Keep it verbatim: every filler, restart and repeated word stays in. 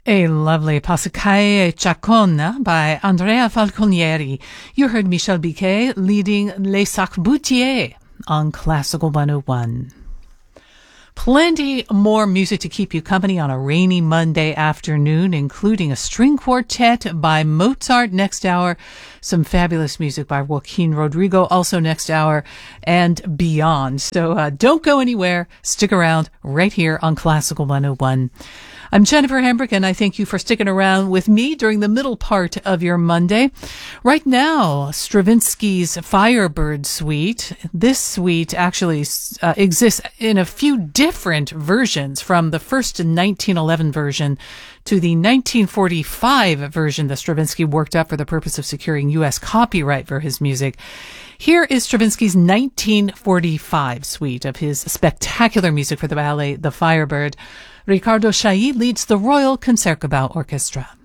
A lovely Passacalle Chacon by Andrea Falconieri. You heard Michel Biquet leading Les Arcs-Boutiers on Classical one oh one. Plenty more music to keep you company on a rainy Monday afternoon, including a string quartet by Mozart next hour, some fabulous music by Joaquin Rodrigo also next hour, and beyond. So uh, don't go anywhere. Stick around right here on Classical one oh one. I'm Jennifer Hembrick, and I thank you for sticking around with me during the middle part of your Monday. Right now, Stravinsky's Firebird Suite. This suite actually uh, exists in a few different versions, from the first nineteen eleven version to the nineteen forty-five version that Stravinsky worked up for the purpose of securing U S copyright for his music. Here is Stravinsky's nineteen forty-five suite of his spectacular music for the ballet The Firebird. Riccardo Chailly leads the Royal Concertgebouw Orchestra.